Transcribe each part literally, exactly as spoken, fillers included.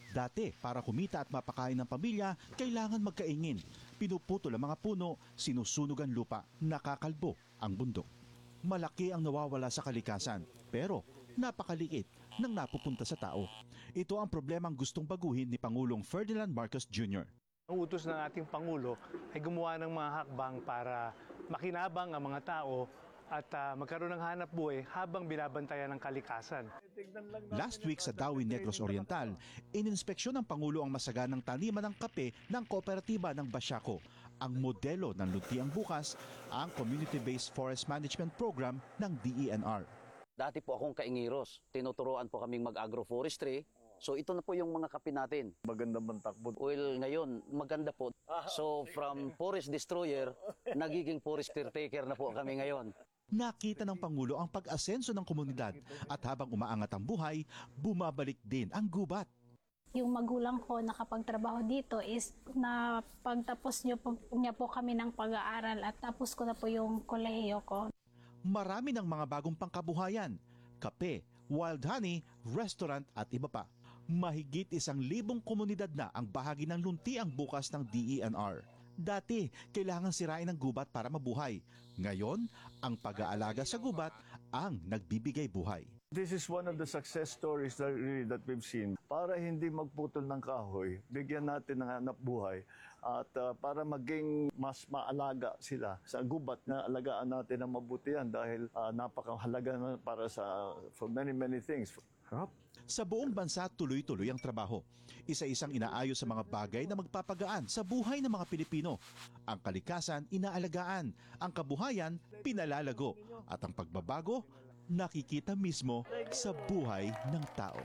Dati, para kumita at mapakain ng pamilya, kailangan magkaingin. Pinuputol ang mga puno, sinusunog ang lupa, nakakalbo ang bundok. Malaki ang nawawala sa kalikasan, pero napakaliit nang napupunta sa tao. Ito ang problemang gustong baguhin ni Pangulong Ferdinand Marcos Junior Ang utos ng ating Pangulo ay gumawa ng mga hakbang para makinabang ang mga tao at uh, magkaroon ng hanap buhay habang binabantayan ng kalikasan. Last week sa Dawi Negros Oriental, ininspeksyon ng Pangulo ang masaganang taniman ng kape ng kooperatiba ng Basiaco. Ang modelo ng Luntiang Bukas, ang Community-Based Forest Management Program ng D E N R. Dati po akong kaingiros. Tinuturoan po kaming mag-agroforestry. So ito na po yung mga kape natin. Maganda bang takbo? Well, ngayon, maganda po. So from forest destroyer, nagiging forest caretaker na po kami ngayon. Nakita ng Pangulo ang pag-asenso ng komunidad at habang umaangat ang buhay, bumabalik din ang gubat. Yung magulang ko nakapagtrabaho dito is na pagtapos niyo po, niya po kami ng pag-aaral at tapos ko na po yung kolehiyo ko. Marami ng mga bagong pangkabuhayan, kape, wild honey, restaurant at iba pa. Mahigit isang libong komunidad na ang bahagi ng Luntiang Bukas ng D E N R. Dati, kailangan sirain ng gubat para mabuhay. Ngayon, ang pag-aalaga sa gubat ang nagbibigay buhay. This is one of the success stories that, really, that we've seen. Para hindi magputol ng kahoy, bigyan natin ng hanap buhay at uh, para maging mas maalaga sila sa gubat na alagaan natin ng mabutihan dahil uh, napakahalaga na para sa for many many things. Huh? Sa buong bansa, tuloy-tuloy ang trabaho. Isa-isang inaayos sa mga bagay na magpapagaan sa buhay ng mga Pilipino. Ang kalikasan, inaalagaan. Ang kabuhayan, pinalalago. At ang pagbabago, nakikita mismo sa buhay ng tao.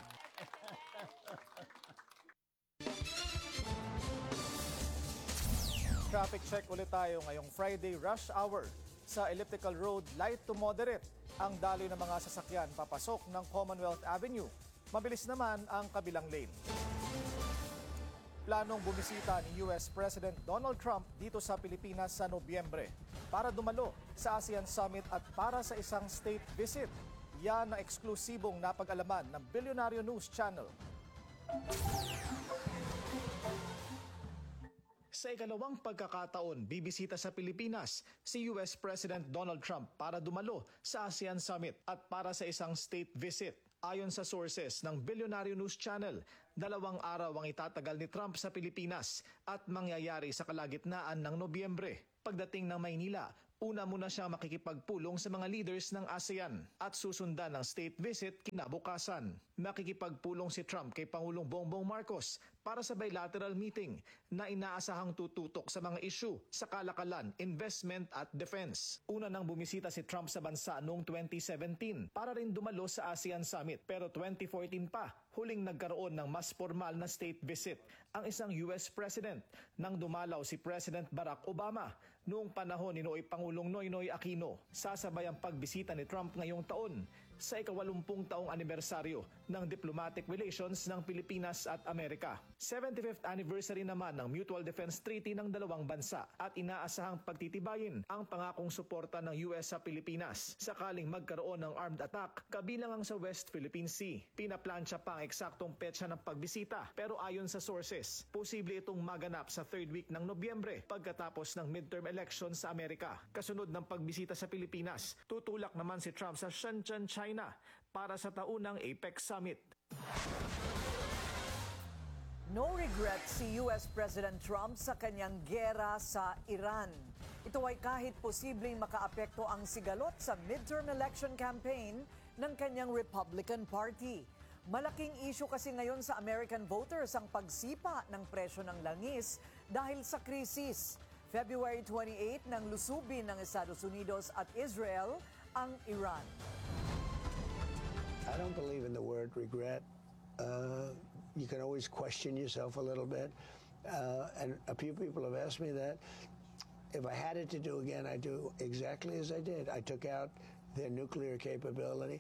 Traffic check ulit tayo ngayong Friday rush hour. Sa Elliptical Road, light to moderate ang daloy ng mga sasakyan papasok ng Commonwealth Avenue. Mabilis naman ang kabilang lane. Planong bumisita ni U S President Donald Trump dito sa Pilipinas sa Nobyembre para dumalo sa ASEAN Summit at para sa isang state visit. Yan ang eksklusibong napag-alaman ng Billionaire News Channel. Sa ikalawang pagkakataon, bibisita sa Pilipinas si U S President Donald Trump para dumalo sa ASEAN Summit at para sa isang state visit. Ayon sa sources ng Billionaire News Channel, dalawang araw ang itatagal ni Trump sa Pilipinas at mangyayari sa kalagitnaan ng Nobyembre. Pagdating ng Maynila, una muna siya makikipagpulong sa mga leaders ng ASEAN at susundan ng state visit kinabukasan. Makikipagpulong si Trump kay Pangulong Bongbong Marcos para sa bilateral meeting na inaasahang tututok sa mga issue sa kalakalan, investment at defense. Una nang bumisita si Trump sa bansa noong twenty seventeen para rin dumalo sa ASEAN Summit. Pero twenty fourteen pa, huling nagkaroon ng mas formal na state visit ang isang U S President nang dumalaw si President Barack Obama noong panahon ni Noy Pangulong Noynoy Aquino. Sasabay ang pagbisita ni Trump ngayong taon sa ikawalumpung taong anibersaryo ng diplomatic relations ng Pilipinas at Amerika. seventy-fifth anniversary naman ng Mutual Defense Treaty ng dalawang bansa at inaasahang pagtitibayin ang pangakong suporta ng U S sa Pilipinas sakaling magkaroon ng armed attack kabilang ang sa West Philippine Sea. Pinaplansya pa ang eksaktong petsa ng pagbisita pero ayon sa sources, posible itong maganap sa third week ng Nobyembre pagkatapos ng midterm election sa Amerika. Kasunod ng pagbisita sa Pilipinas, tutulak naman si Trump sa Shenzhen, China para sa taunang APEC Summit. No regret si U S President Trump sa kanyang gera sa Iran. Ito ay kahit posibleng makaapekto ang sigalot sa midterm election campaign ng kanyang Republican Party. Malaking issue kasi ngayon sa American voters ang pagsipa ng presyo ng langis dahil sa krisis. February twenty-eighth nang lusubin ng Estados Unidos at Israel ang Iran. I don't believe in the word regret. Uh, you can always question yourself a little bit. Uh, and a few people have asked me that. If I had it to do again, I'd do exactly as I did. I took out their nuclear capability.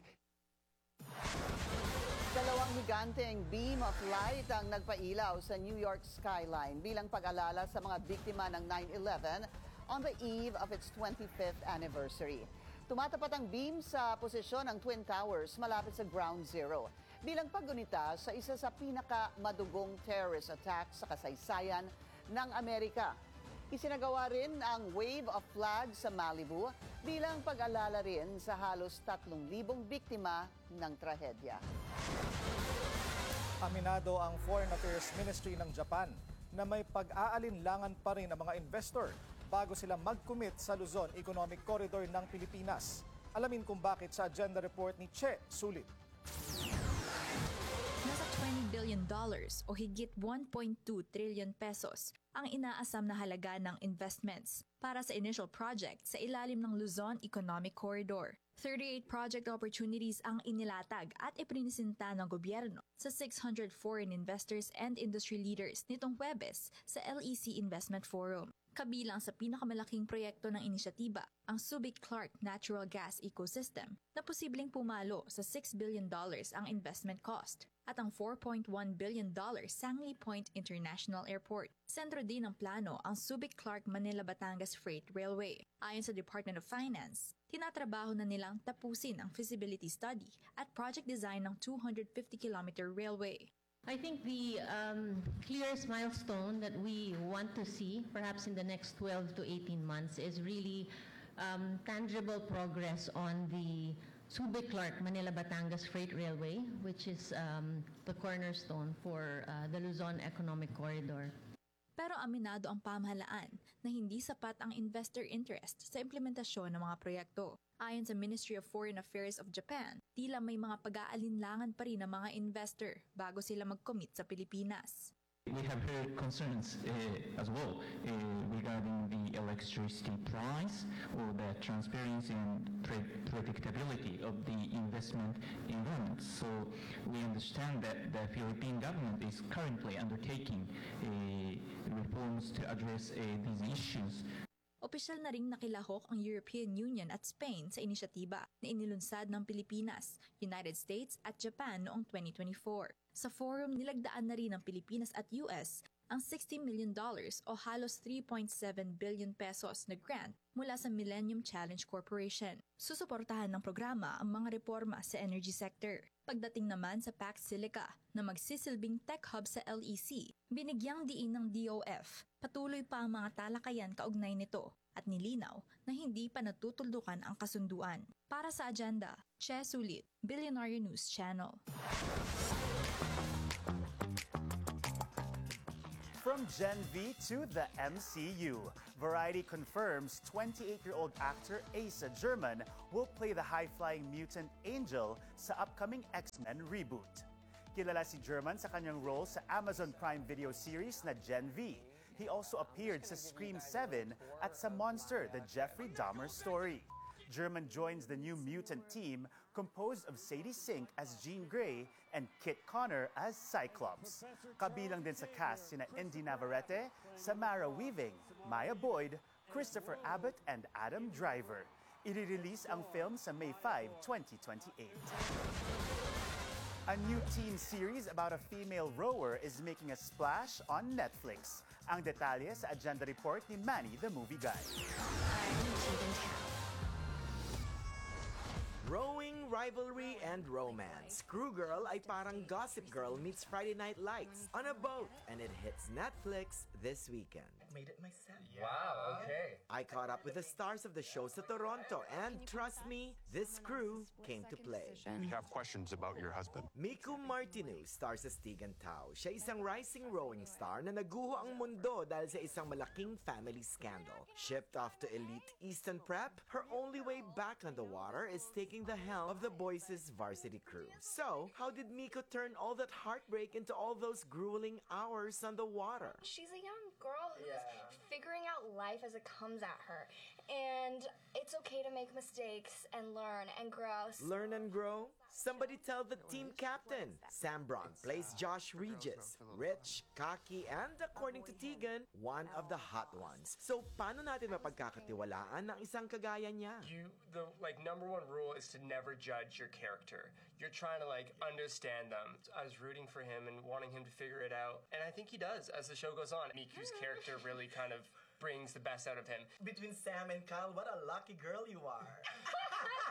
Dalawang higanteng beam of light ang nagpailaw sa New York skyline bilang pag-alala sa mga biktima ng nine eleven on the eve of its twenty-fifth anniversary. Tumatapat ang beam sa posisyon ng Twin Towers malapit sa Ground Zero. bilang paggunita sa isa sa pinakamadugong terrorist attack sa kasaysayan ng Amerika. Isinagawa rin ang Wave of Flags sa Malibu bilang pag-alala rin sa halos tatlong libong biktima ng trahedya. Aminado ang Foreign Affairs Ministry ng Japan na may pag-aalinlangan pa rin ang mga investor bago sila mag-commit sa Luzon Economic Corridor ng Pilipinas. Alamin kung bakit sa agenda report ni Che Sulit. Nasa twenty billion dollars o higit one point two trillion pesos ang inaasam na halaga ng investments para sa initial project sa ilalim ng Luzon Economic Corridor. thirty-eight project opportunities ang inilatag at iprinisinta ng gobyerno sa six hundred foreign investors and industry leaders nitong Huwebes sa L E C Investment Forum. Kabilang sa pinakamalaking proyekto ng inisyatiba, ang Subic Clark Natural Gas Ecosystem na posibleng pumalo sa six billion dollars ang investment cost at ang four point one billion dollars Sangley Point International Airport. Sentro din ng plano ang Subic Clark Manila-Batangas Freight Railway. Ayon sa Department of Finance, tinatrabaho na nilang tapusin ang feasibility study at project design ng two hundred fifty kilometer railway. I think the um, clearest milestone that we want to see, perhaps in the next twelve to eighteen months, is really um, tangible progress on the Subic Clark Manila-Batangas Freight Railway, which is um, the cornerstone for uh, the Luzon Economic Corridor. Pero aminado ang pamahalaan na hindi sapat ang investor interest sa implementasyon ng mga proyekto. Ayon sa Ministry of Foreign Affairs of Japan, tila may mga pag-aalinlangan pa rin ng mga investor bago sila mag-commit sa Pilipinas. We have heard concerns uh, as well uh, regarding the electricity price or the transparency and pre- predictability of the investment environment. So we understand that the Philippine government is currently undertaking uh, reforms to address uh, these issues. Opisyal na ring nakilahok ang European Union at Spain sa inisyatiba na inilunsad ng Pilipinas, United States at Japan noong twenty twenty-four. Sa forum, nilagdaan na rin ng Pilipinas at U S ang sixty million dollars o halos three point seven billion pesos na grant mula sa Millennium Challenge Corporation. Susuportahan ng programa ang mga reforma sa energy sector. Pagdating naman sa Pax Silica na magsisilbing tech hub sa L E C, binigyang diin ng D O F. Patuloy pa ang mga talakayan kaugnay nito at nilinaw na hindi pa natutuldukan ang kasunduan. Para sa agenda, Che Sulit, Billionaire News Channel. From Gen V to the M C U, Variety confirms twenty-eight-year-old actor Asa German will play the high-flying mutant Angel sa upcoming X-Men reboot. Kilala si German sa kanyang role sa Amazon Prime Video series na Gen V. He also appeared sa Scream seven at sa Monster, the Jeffrey Dahmer story. German joins the new mutant team composed of Sadie Sink as Jean Grey and Kit Connor as Cyclops. Kabilang din sa cast sina Indy Navarrete, Samara Weaving, Maya Boyd, Christopher Abbott and Adam Driver. I-release ang film sa May fifth, twenty twenty-eight. A new teen series about a female rower is making a splash on Netflix. Ang detalye sa agenda report ni Manny the Movie Guy. Rowing, rivalry, and romance. Crew Girl ay parang Gossip Girl meets Friday Night Lights on a boat, and it hits Netflix this weekend. Made it myself. Wow, okay. I caught up with the stars of the show sa Toronto, and trust me, this crew came to play. We have questions about your husband. Miku Martinu stars as Tegan Tao. Siya isang rising rowing star na naguho ang mundo dahil sa isang malaking family scandal. Shipped off to elite Eastern Prep, her only way back on the water is taking the helm of the boys' varsity crew. So, how did Miko turn all that heartbreak into all those grueling hours on the water? She's a young girl who's yeah. figuring out life as it comes at her. And it's okay to make mistakes and learn and grow. Learn and grow? Somebody tell the team captain. Sam Braun plays Josh Regis. Rich, cocky, and according to Tegan, one of the hot ones. So, paano natin mapagkakatiwalaan ng isang kagaya niya? You, the like number one rule is to never judge your character. You're trying to like understand them. I was rooting for him and wanting him to figure it out, and I think he does as the show goes on. Miku's character really kind of brings the best out of him. Between Sam and Kyle, what a lucky girl you are.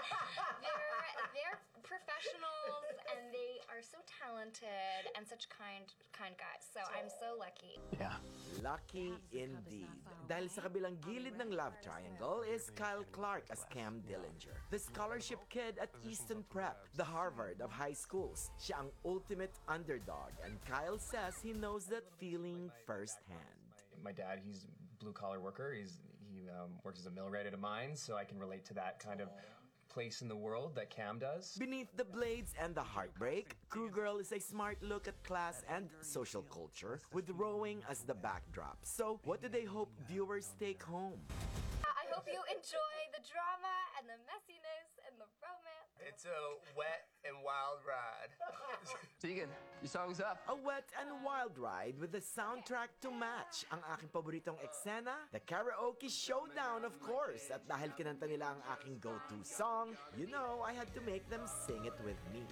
they're they're professionals and they are so talented and such kind kind guys. So I'm so lucky. Yeah. Lucky indeed. Dahil sa kabilang gilid ng love triangle is Kyle Clark as Cam Dillinger, the scholarship kid at Easton Prep, the Harvard of high schools. Siya ang ultimate underdog, and Kyle says he knows that feeling firsthand. My dad, he's blue collar worker. He's he um, works as a millwright at a mine, so I can relate to that kind of place in the world that Cam does. Beneath the blades and the heartbreak, Crew Girl is a smart look at class and social culture, with rowing as the backdrop. So, what do they hope viewers take home? I hope you enjoy the drama and the messiness and the romance. It's a wet and wild ride. Tegan, your song's up. A wet and wild ride with the soundtrack to match. Ang aking paboritong eksena, the karaoke showdown, of course. At dahil kinanta nila ang aking go-to song, you know, I had to make them sing it with me.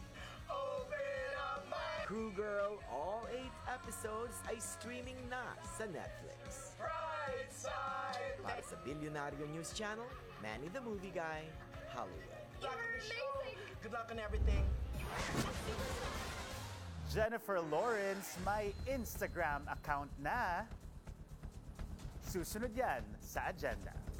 Crew Girl, all eight episodes ay streaming na sa Netflix. Right side. Para sa Bilyonaryo News Channel, Manny the Movie Guy, Hollywood. You're amazing. Good luck on everything. Jennifer Lawrence may Instagram account na. Susunod yan sa agenda.